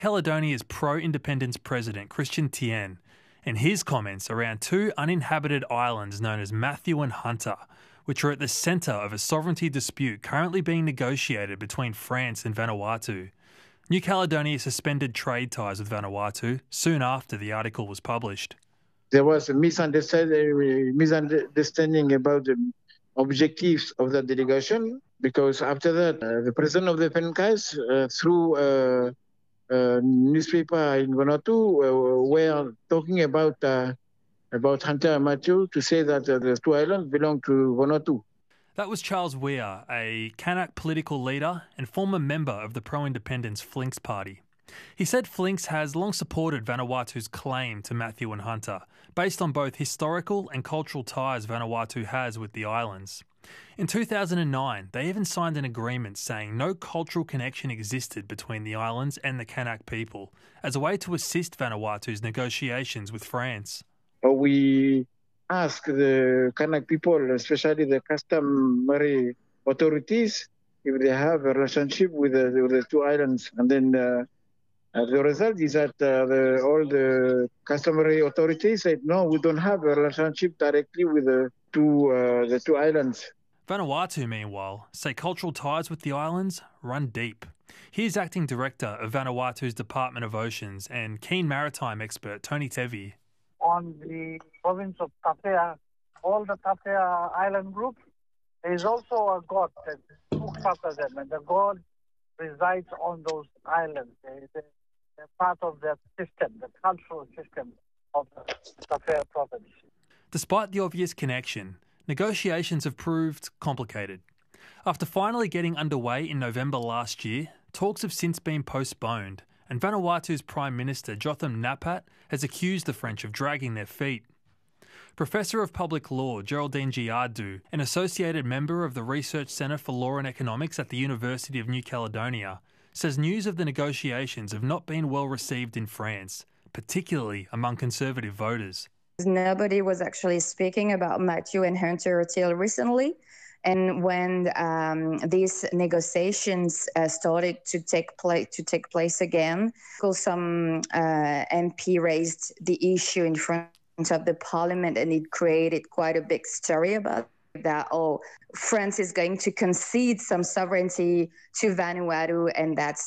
Caledonia's pro-independence president, Christian Tien, and his comments around two uninhabited islands known as Matthew and Hunter, which are at the centre of a sovereignty dispute currently being negotiated between France and Vanuatu. New Caledonia suspended trade ties with Vanuatu soon after the article was published. There was a misunderstanding about the objectives of the delegation, because after that, the president of the PENCAS, through a newspaper in Vanuatu, were talking about Hunter and Matthew to say that the two islands belong to Vanuatu. That was Charles Weir, a Kanak political leader and former member of the pro-independence Flinks party. He said Flinks has long supported Vanuatu's claim to Matthew and Hunter, based on both historical and cultural ties Vanuatu has with the islands. In 2009, they even signed an agreement saying no cultural connection existed between the islands and the Kanak people, as a way to assist Vanuatu's negotiations with France. We ask the Kanak people, especially the customary authorities, if they have a relationship with the two islands. And then the result is that all the customary authorities said, no, we don't have a relationship directly with the two islands. Vanuatu, meanwhile, say cultural ties with the islands run deep. Here's Acting Director of Vanuatu's Department of Oceans and keen maritime expert Tony Tevi. On the province of Tafea, all the Tafea island group, there is also a god that looks after them, and the god resides on those islands. They're part of that system, the cultural system of the Tafea province. Despite the obvious connection, negotiations have proved complicated. After finally getting underway in November last year, talks have since been postponed, and Vanuatu's Prime Minister Jotham Napat has accused the French of dragging their feet. Professor of Public Law Geraldine Giardu, an associated member of the Research Centre for Law and Economics at the University of New Caledonia, says news of the negotiations have not been well received in France, particularly among conservative voters. Nobody was actually speaking about Matthew and Hunter until recently. And when these negotiations started to take place again, some MP raised the issue in front of the parliament, and it created quite a big story about that. Oh, France is going to concede some sovereignty to Vanuatu, and that's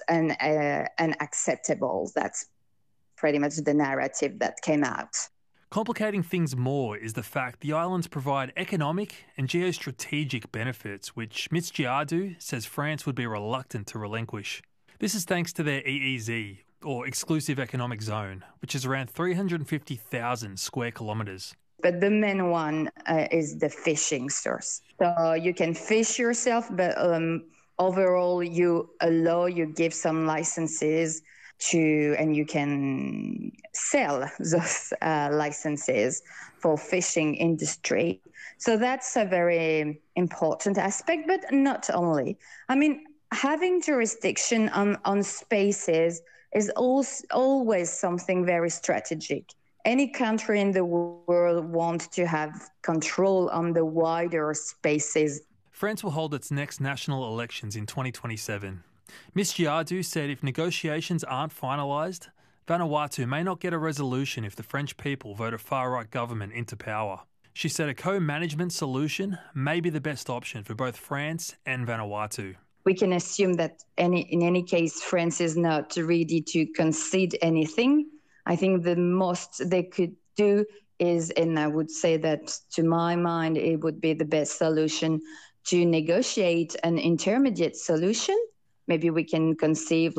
unacceptable. That's pretty much the narrative that came out. Complicating things more is the fact the islands provide economic and geostrategic benefits, which Ms. Giardu says France would be reluctant to relinquish. This is thanks to their EEZ, or Exclusive Economic Zone, which is around 350,000 square kilometres. But the main one is the fishing source. So you can fish yourself, but overall you give some licenses and you can sell those licenses for fishing industry. So that's a very important aspect, but not only. I mean, having jurisdiction on spaces is always something very strategic. Any country in the world wants to have control on the wider spaces. France will hold its next national elections in 2027. Ms. Giardu said if negotiations aren't finalised, Vanuatu may not get a resolution if the French people vote a far-right government into power. She said a co-management solution may be the best option for both France and Vanuatu. We can assume that in any case, France is not ready to concede anything. I think the most they could do is, and I would say that to my mind, it would be the best solution to negotiate an intermediate solution. Maybe we can conceive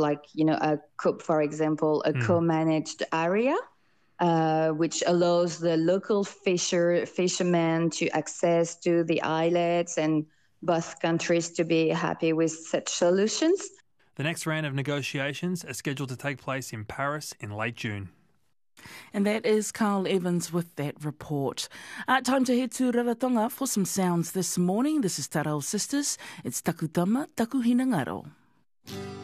for example, a co-managed area, which allows the local fishermen to access to the islets and both countries to be happy with such solutions. The next round of negotiations are scheduled to take place in Paris in late June. And that is Carl Evans with that report. Time to head to Rarotonga for some sounds this morning. This is Tarao Sisters. It's Takutama Taku Hinangaro.